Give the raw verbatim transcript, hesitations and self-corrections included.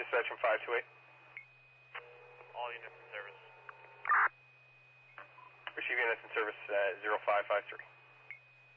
dispatch from five two eight. All units in service. Receiving units in service uh, zero five five three.